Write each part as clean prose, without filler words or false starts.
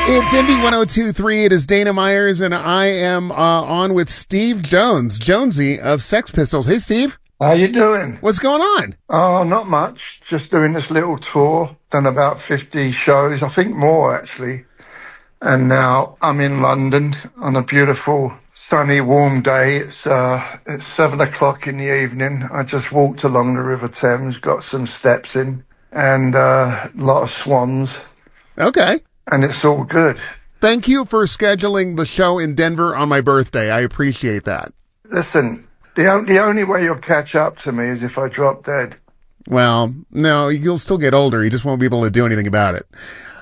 It's Indy 102.3. It is Dana Myers, and I am on with Steve Jones, Jonesy of Sex Pistols. Hey, Steve. How you doing? What's going on? Oh, not much. Just doing this little tour. Done about 50 shows. I think more, actually. And now I'm in London on a beautiful, sunny, warm day. It's 7 o'clock in the evening. I just walked along the River Thames, got some steps in, and a lot of swans. Okay. And it's all good. Thank you for scheduling the show in Denver on my birthday. I appreciate that. Listen, the only way you'll catch up to me is if I drop dead. Well, no, you'll still get older. You just won't be able to do anything about it.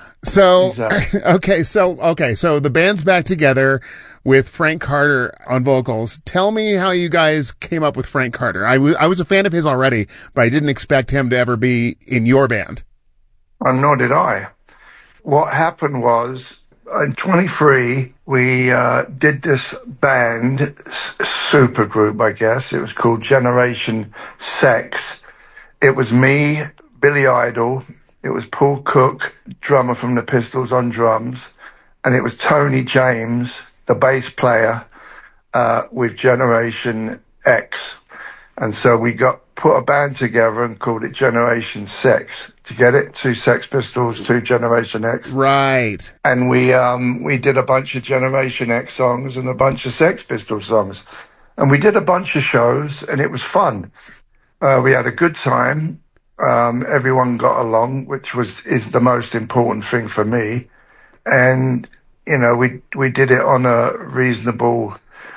So, Exactly. okay, so the band's back together with Frank Carter on vocals. Tell me how you guys came up with Frank Carter. I was a fan of his already, but I didn't expect him to ever be in your band. And nor did I. What happened was, in 23, we did this band, super group, I guess. It was called Generation Sex. It was me, Billy Idol. It was Paul Cook, drummer from the Pistols, on drums. And it was Tony James, the bass player, with Generation X. And so we put a band together and called it Generation Sex. Do you get it? 2 Sex Pistols, 2 Generation X. Right. And we did a bunch of Generation X songs and a bunch of Sex Pistols songs. And we did a bunch of shows, and it was fun. We had a good time. Everyone got along, which is the most important thing for me. And, you know, we did it on a reasonable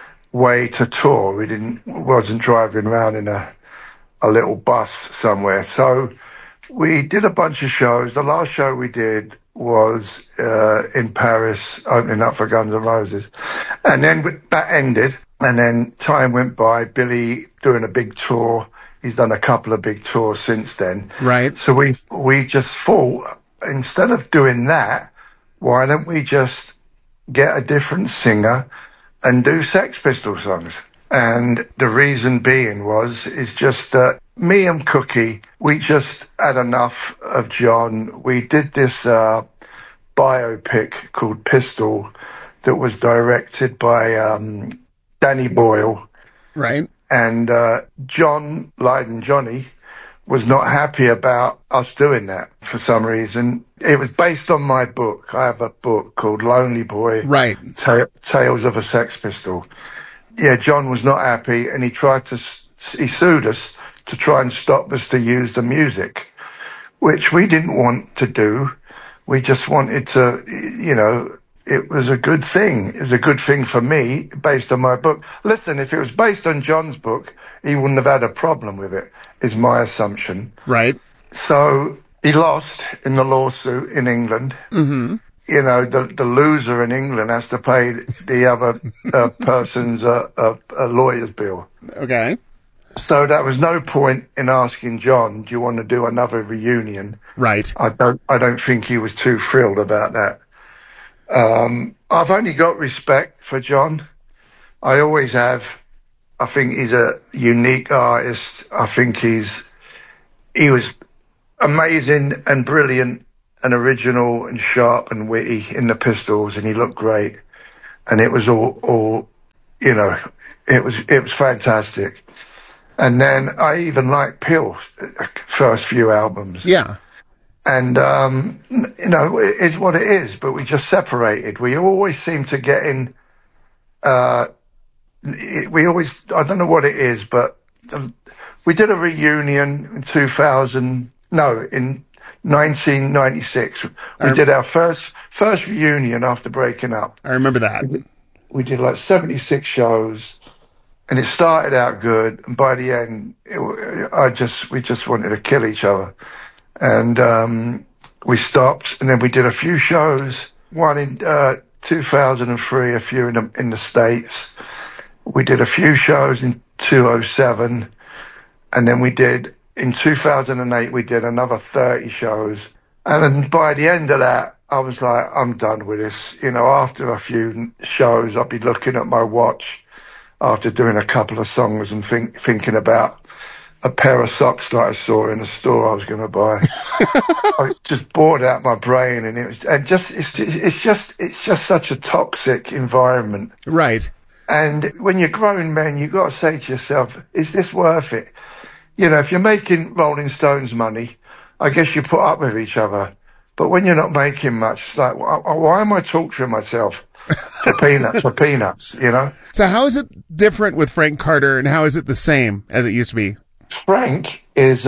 way to tour. Wasn't driving around in a little bus somewhere. So we did a bunch of shows. The last show we did was in Paris, opening up for Guns N' Roses. And then that ended, and then time went by. Billy doing a big tour. He's done a couple of big tours since then. Right. So we just thought, instead of doing that, why don't we just get a different singer and do Sex Pistols songs? And the reason being is just that me and Cookie, we just had enough of John. We did this biopic called Pistol that was directed by Danny Boyle. Right. And John Lydon Johnny was not happy about us doing that for some reason. It was based on my book. I have a book called Lonely Boy, Right. Tales of a Sex Pistol. Yeah, John was not happy, and he sued us to try and stop us to use the music, which we didn't want to do. We just wanted to, you know, it was a good thing. It was a good thing for me, based on my book. Listen, if it was based on John's book, he wouldn't have had a problem with it, is my assumption. Right. So he lost in the lawsuit in England. Mm-hmm. You know, the loser in England has to pay the other person's a lawyer's bill. Okay. So there was no point in asking John, do you want to do another reunion? Right. I don't think he was too thrilled about that. I've only got respect for John. I always have. I think he's a unique artist. I think he was amazing and brilliant and original and sharp and witty in the Pistols, and he looked great. And it was all, you know, it was fantastic. And then I even liked Pill's first few albums. Yeah. And, you know, it's what it is, but we just separated. We always seem to get in, I don't know what it is, but we did a reunion in 1996. We did our first reunion after breaking up. I remember that. We did like 76 shows, and it started out good, and by the end, we just wanted to kill each other. And we stopped, and then we did a few shows, one in 2003, a few in the States. We did a few shows in 2007, and then in 2008, we did another 30 shows. And then by the end of that, I was like, I'm done with this. You know, after a few shows, I'd be looking at my watch after doing a couple of songs and thinking about a pair of socks that I saw in a store I was going to buy. I just bored out my brain, and it's just such a toxic environment. Right. And when you're grown men, you've got to say to yourself, is this worth it? You know, if you're making Rolling Stones money, I guess you put up with each other. But when you're not making much, it's like, why am I torturing myself for peanuts, you know? So how is it different with Frank Carter, and how is it the same as it used to be? Frank is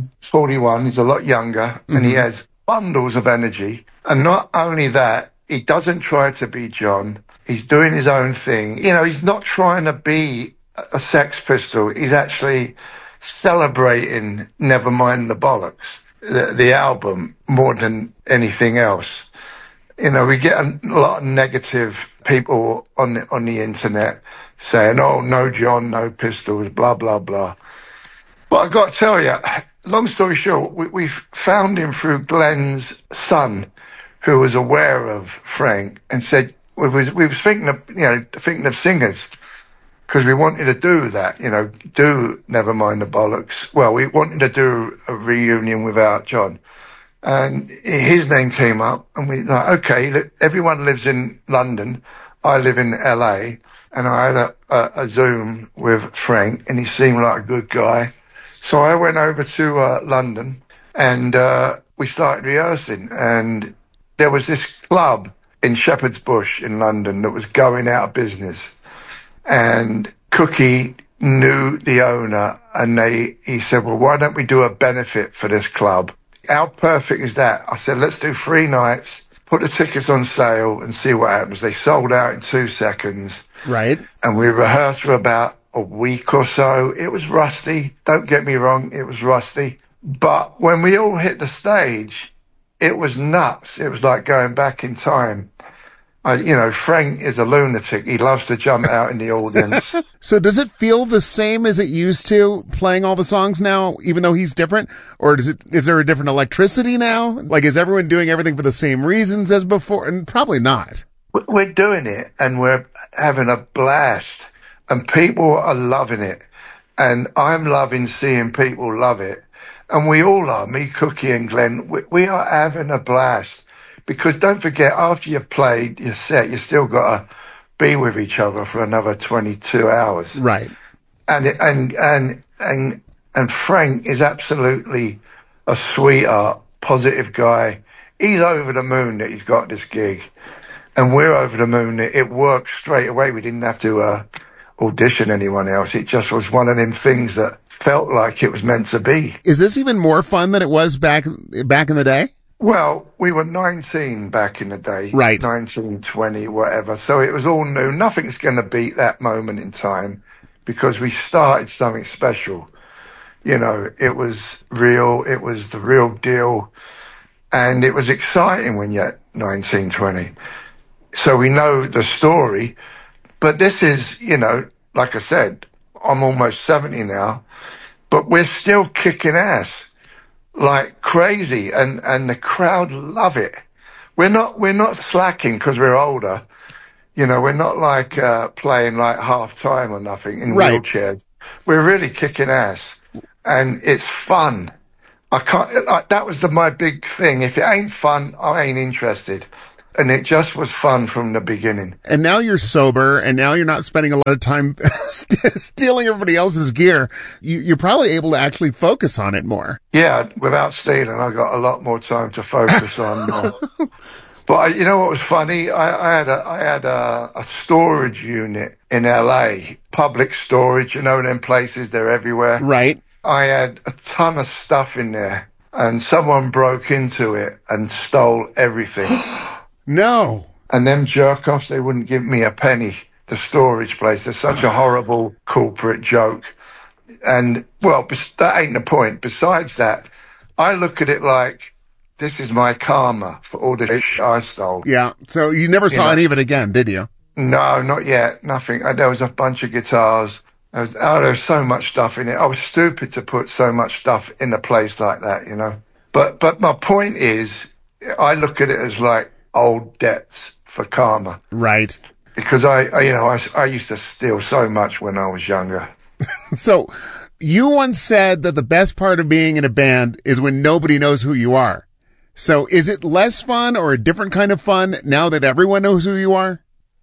41, he's a lot younger, and he has bundles of energy. And not only that, he doesn't try to be John. He's doing his own thing. You know, he's not trying to be a Sex Pistol. He's actually celebrating Nevermind the Bollocks, the album, more than anything else. You know, we get a lot of negative people on the internet saying, oh, no John, no pistols, blah, blah, blah. But I've got to tell you, long story short, we found him through Glenn's son, who was aware of Frank, and said, we was thinking of singers, because we wanted to do that, you know, do Nevermind the Bollocks. Well, we wanted to do a reunion without John. And his name came up, and we like, okay, look, everyone lives in London. I live in LA, and I had a Zoom with Frank, and he seemed like a good guy. So I went over to London, and we started rehearsing, and there was this club in Shepherd's Bush in London that was going out of business. And Cookie knew the owner, and he said, well, why don't we do a benefit for this club? How perfect is that? I said, let's do 3 nights, put the tickets on sale and see what happens. They sold out in 2 seconds. Right. And we rehearsed for about a week or so. It was rusty. Don't get me wrong. It was rusty. But when we all hit the stage, it was nuts. It was like going back in time. You know, Frank is a lunatic. He loves to jump out in the audience. So does it feel the same as it used to, playing all the songs now, even though he's different? Or is there a different electricity now? Like, is everyone doing everything for the same reasons as before? And probably not. We're doing it, and we're having a blast, and people are loving it. And I'm loving seeing people love it. And we all are, me, Cookie, and Glenn. We are having a blast. Because don't forget, after you've played your set, you still got to be with each other for another 22 hours. Right. And Frank is absolutely a sweetheart, positive guy. He's over the moon that he's got this gig. And we're over the moon that it worked straight away. We didn't have to audition anyone else. It just was one of them things that felt like it was meant to be. Is this even more fun than it was back in the day? Well, we were 19 back in the day. Right. 19, 20, whatever. So it was all new. Nothing's going to beat that moment in time because we started something special. You know, it was real. It was the real deal. And it was exciting when you're 19, 20. So we know the story. But this is, you know, like I said, I'm almost 70 now, but we're still kicking ass like crazy, and the crowd love it. We're not slacking because we're older. You know, we're not like playing like half time or nothing in wheelchairs. We're really kicking ass, and it's fun. That was my big thing. If it ain't fun, I ain't interested. And it just was fun from the beginning. And now you're sober, and now you're not spending a lot of time stealing everybody else's gear. You're probably able to actually focus on it more. Yeah, without stealing, I got a lot more time to focus on. But you know what was funny? I had a storage unit in LA, public storage. You know, them places, they're everywhere. Right. I had a ton of stuff in there, and someone broke into it and stole everything. No. And them jerk-offs, they wouldn't give me a penny, the storage place. They're such a horrible corporate joke. And, well, that ain't the point. Besides that, I look at it like, this is my karma for all the shit I stole. Yeah. So you never saw any of it again, did you? No, not yet. Nothing. There was a bunch of guitars. There was so much stuff in it. I was stupid to put so much stuff in a place like that, you know. But my point is, I look at it as like, old debts for karma. Right. Because I used to steal so much when I was younger. So You once said that the best part of being in a band is when nobody knows who you are. So is it less fun or a different kind of fun now that everyone knows who you are?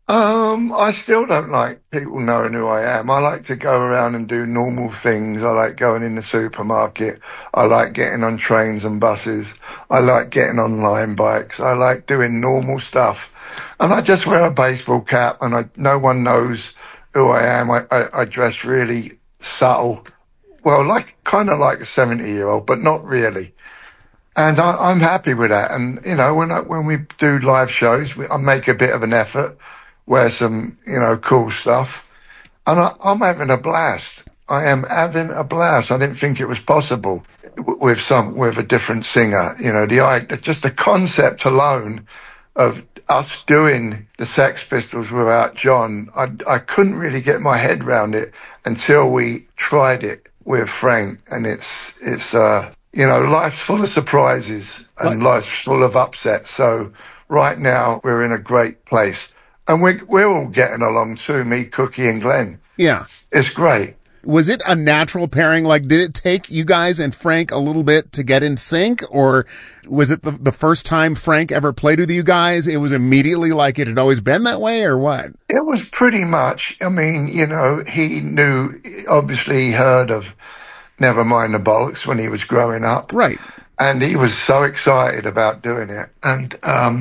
I still don't like people knowing who I am. I like to go around and do normal things. I like going in the supermarket. I like getting on trains and buses. I like getting on line bikes. I like doing normal stuff. And I just wear a baseball cap and no one knows who I am. I dress really subtle. Well, kind of like a 70-year-old, but not really. And I'm happy with that. And, when we do live shows, I make a bit of an effort, wear some, cool stuff. And I'm having a blast. I am having a blast. I didn't think it was possible with a different singer. Just the concept alone of us doing the Sex Pistols without John, I couldn't really get my head around it until we tried it with Frank. And it's life's full of surprises and life's full of upsets. So right now we're in a great place. And we're all getting along too, me, Cookie and Glenn. Yeah. It's great. Was it a natural pairing? Like, did it take you guys and Frank a little bit to get in sync? Or was it the first time Frank ever played with you guys? It was immediately like it had always been that way, or what? It was pretty much. I mean, he knew, obviously he heard of Nevermind the Bollocks when he was growing up. Right. And he was so excited about doing it. And,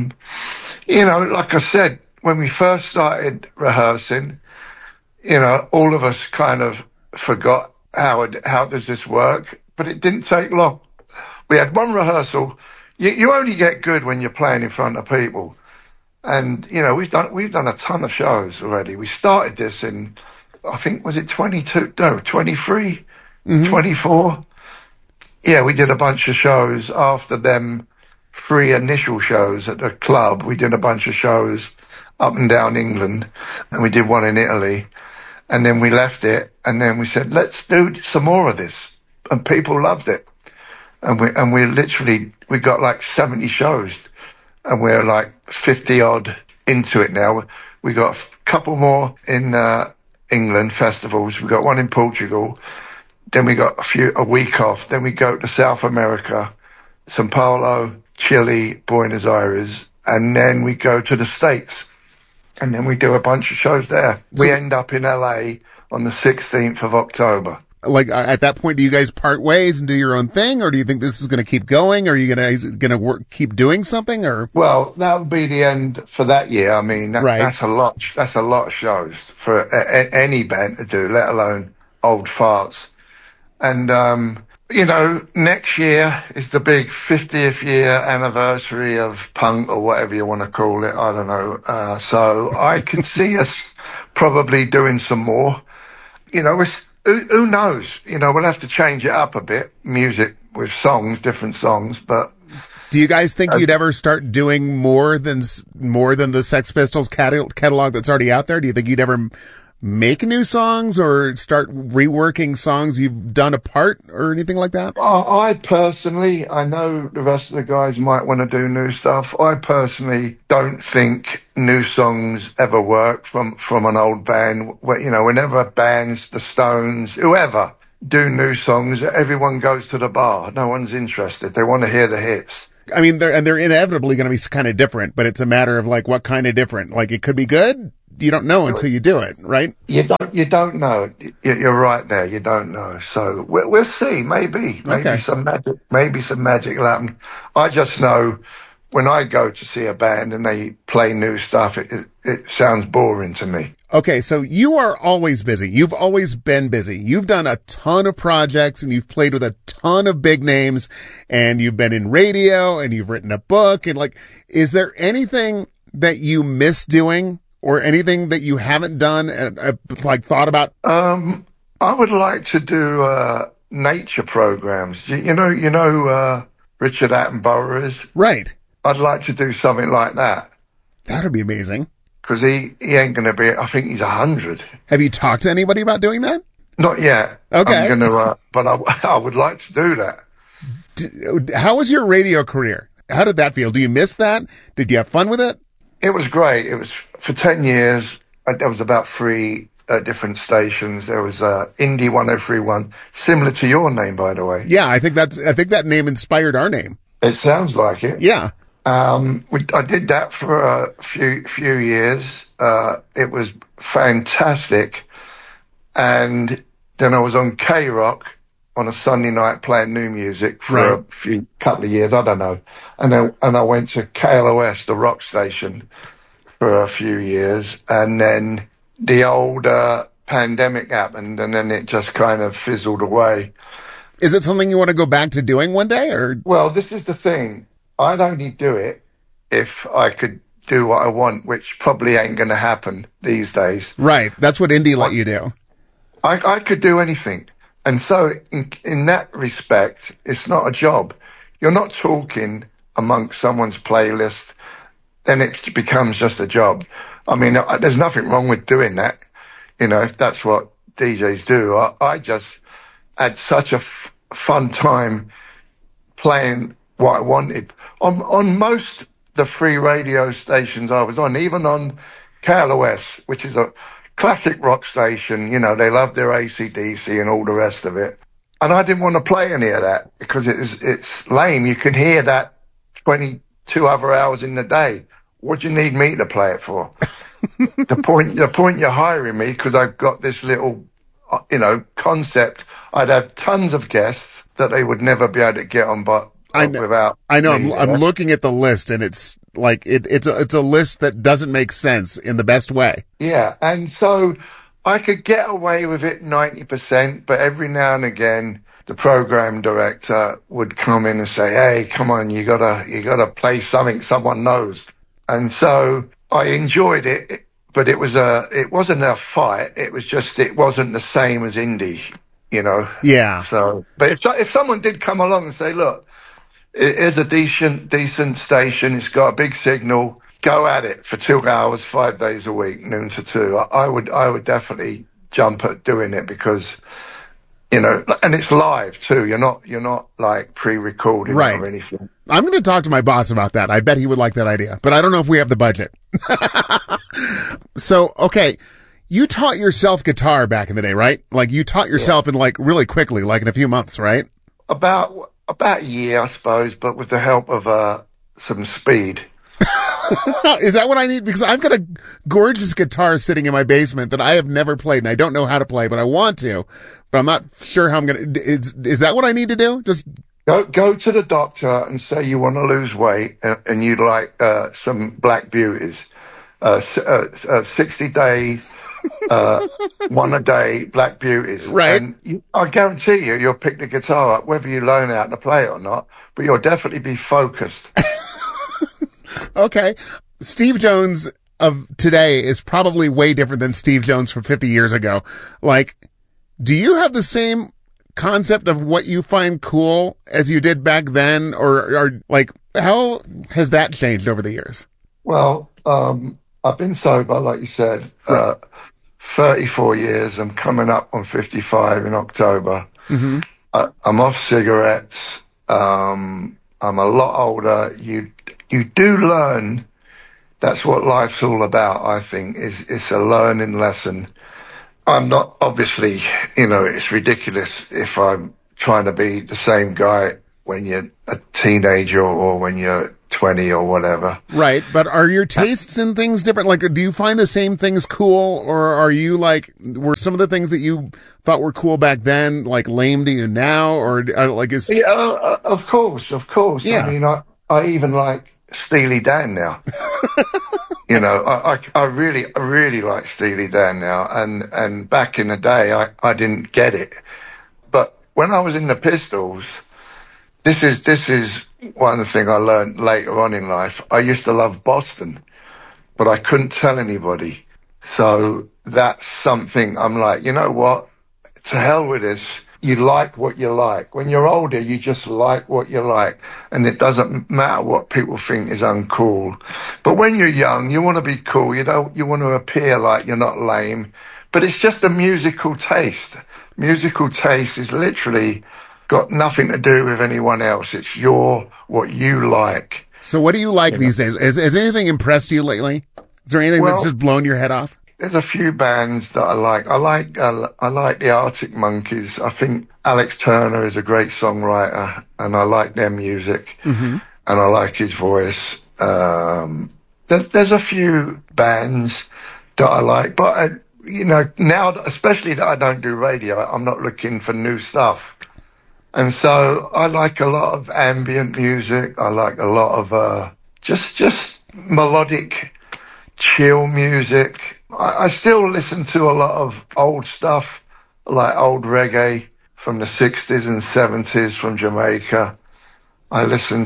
like I said, when we first started rehearsing, all of us kind of forgot how does this work, but it didn't take long. We had one rehearsal. You only get good when you're playing in front of people. And, we've done a ton of shows already. We started this in, I think, was it 23, mm-hmm. 24? Yeah, we did a bunch of shows after them 3 initial shows at the club. We did a bunch of shows up and down England, and we did one in Italy. And then we left it, and then we said, let's do some more of this. And people loved it. And we got like 70 shows, and we're like 50 odd into it now. We got a couple more in England festivals. We got one in Portugal. Then we got a week off. Then we go to South America, Sao Paulo, Chile, Buenos Aires, and then we go to the States. And then we do a bunch of shows there. We end up in LA on the 16th of October. Like, at that point, do you guys part ways and do your own thing, or do you think this is going to keep going? Or are you going to keep doing something? Or well, that would be the end for that year. I mean, that's a lot. That's a lot of shows for any band to do, let alone old farts. And next year is the big 50th year anniversary of punk, or whatever you want to call it. I don't know. So I can see us probably doing some more. Who knows? We'll have to change it up a bit. Music with songs, different songs. But do you guys think you'd ever start doing more than the Sex Pistols catalog that's already out there? Do you think you'd ever make new songs or start reworking songs you've done apart or anything like that? I personally, I know the rest of the guys might want to do new stuff. I personally don't think new songs ever work from an old band. Whenever bands, the Stones, whoever, do new songs, everyone goes to the bar. No one's interested. They want to hear the hits. I mean, they're inevitably going to be kind of different, but it's a matter of like what kind of different. Like, it could be good. You don't know until you do it, right? You don't know. You're right there. You don't know. So we'll see. Maybe some magic will happen. I just know when I go to see a band and they play new stuff, it sounds boring to me. Okay, so you are always busy. You've always been busy. You've done a ton of projects and you've played with a ton of big names, and you've been in radio and you've written a book. And is there anything that you miss doing? Or anything that you haven't done and thought about? I would like to do nature programs. You know Richard Attenborough is? Right. I'd like to do something like that. That'd be amazing. Because he ain't going to be, I think he's 100. Have you talked to anybody about doing that? Not yet. Okay. I'm going to, but I would like to do that. How was your radio career? How did that feel? Do you miss that? Did you have fun with it? It was great. It was for 10 years. There was about 3 at different stations. There was Indie 103.1, similar to your name, by the way. Yeah, I think that name inspired our name. It sounds like it. Yeah. I did that for a few years. It was fantastic. And then I was on K-Rock on a Sunday night playing new music for a couple of years, I don't know. And I went to KLOS, the rock station, for a few years. And then the old pandemic happened, and then it just kind of fizzled away. Is it something you want to go back to doing one day, or? Well, this is the thing. I'd only do it if I could do what I want, which probably ain't going to happen these days. Right. That's what indie let you do. I could do anything. And so in that respect, it's not a job. You're not talking amongst someone's playlist, then it becomes just a job. I mean, there's nothing wrong with doing that. You know, if that's what DJs do. I just had such a fun time playing what I wanted. On most the free radio stations I was on, even on KLOS, which is a classic rock station, you know, they love their AC/DC and all the rest of it. And I didn't want to play any of that because it's lame. You can hear that 22 other hours in the day. What do you need me to play it for? The point you're hiring me because I've got this little, you know, concept. I'd have tons of guests that they would never be able to get on, but without. I know. I'm looking at the list, and it's like it's a list that doesn't make sense in the best way. Yeah, and so I could get away with it 90%, but every now and again, the program director would come in and say, "Hey, come on, you gotta play something someone knows." And so I enjoyed it, but it wasn't a fight. It was just, it wasn't the same as indie, you know? Yeah. So, but if someone did come along and say, look, it is a decent station, it's got a big signal, go at it for 2 hours, 5 days a week, noon to 2, I would definitely jump at doing it because, you know, and it's live too. You're not like pre-recording or anything. I'm going to talk to my boss about that. I bet he would like that idea, but I don't know if we have the budget. So, okay. You taught yourself guitar back in the day, right? Like you taught yourself in like really quickly, like in a few months, right? About a year, I suppose, but with the help of, some speed. Is that what I need? Because I've got a gorgeous guitar sitting in my basement that I have never played, and I don't know how to play, but I want to. But I'm not sure how I'm going to. Is that what I need to do? Just go to the doctor and say you want to lose weight and you'd like some Black Beauties, 60 days, one a day Black Beauties. Right. And I guarantee you'll pick the guitar up, whether you learn how to play it or not. But you'll definitely be focused. Okay. Steve Jones of today is probably way different than Steve Jones from 50 years ago. Like, do you have the same concept of what you find cool as you did back then? Or like, how has that changed over the years? Well, I've been sober, like you said, 34 years. I'm coming up on 55 in October. Mm-hmm. I'm off cigarettes. I'm a lot older. You do learn. That's what life's all about, I think, it's a learning lesson. I'm not, obviously, you know, it's ridiculous if I'm trying to be the same guy when you're a teenager or when you're 20 or whatever. Right, but are your tastes in things different? Like, do you find the same things cool, or are you like, were some of the things that you thought were cool back then, like, lame to you now, or like is... Yeah, of course. Yeah. I mean, I even like Steely Dan now. You know, I really like Steely Dan now, and back in the day, I didn't get it. But when I was in the Pistols, this is one of the things I learned later on in life. I used to love Boston, but I couldn't tell anybody. So that's something I'm like, you know what? To hell with this. You like what you like. When you're older, you just like what you like. And it doesn't matter what people think is uncool. But when you're young, you want to be cool. You want to appear like you're not lame. But it's just a musical taste. Musical taste is literally got nothing to do with anyone else. It's what you like. So what do you like these days? Has anything impressed you lately? Is there anything that's just blown your head off? There's a few bands that I like. I like the Arctic Monkeys. I think Alex Turner is a great songwriter, and I like their music, and I like his voice. There's a few bands that I like, but now, especially that I don't do radio, I'm not looking for new stuff. And so I like a lot of ambient music. I like a lot of just melodic, chill music. I still listen to a lot of old stuff, like old reggae from the 60s and 70s from Jamaica. I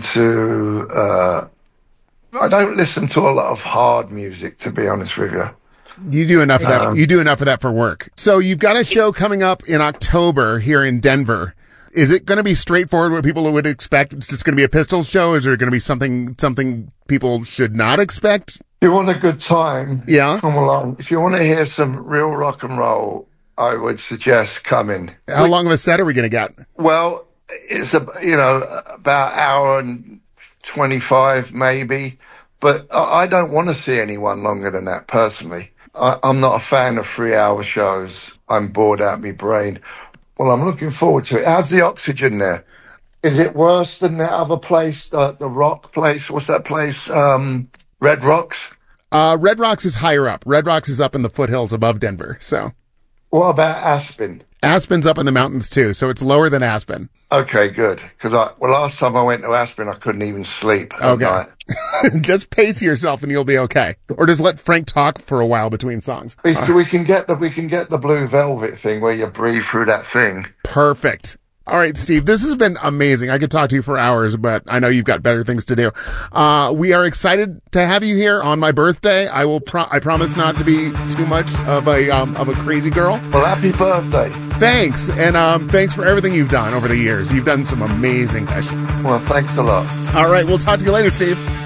don't listen to a lot of hard music, to be honest with you. You do enough of that. You do enough of that for work. So you've got a show coming up in October here in Denver. Is it going to be straightforward what people would expect? It's just going to be a Pistols show? Or is there going to be something people should not expect? If you want a good time, yeah, come along. If you want to hear some real rock and roll, I would suggest coming. How long of a set are we going to get? Well, it's about hour and 25 maybe, but I don't want to see anyone longer than that personally. I'm not a fan of 3-hour shows. I'm bored out of my brain. Well, I'm looking forward to it. How's the oxygen there? Is it worse than that other place, the rock place? What's that place? Red Rocks? Red Rocks is higher up. Red Rocks is up in the foothills above Denver, so. What about Aspen? Aspen's up in the mountains too, so it's lower than Aspen. Okay, good. Because last time I went to Aspen, I couldn't even sleep at night. Just pace yourself and you'll be okay. Or just let Frank talk for a while between songs. We can get the Blue Velvet thing where you breathe through that thing. Perfect. All right, Steve, this has been amazing. I could talk to you for hours, but I know you've got better things to do. We are excited to have you here on my birthday. I promise not to be too much of a crazy girl. Well, happy birthday. Thanks. And, thanks for everything you've done over the years. You've done some amazing things. Well, thanks a lot. All right. We'll talk to you later, Steve.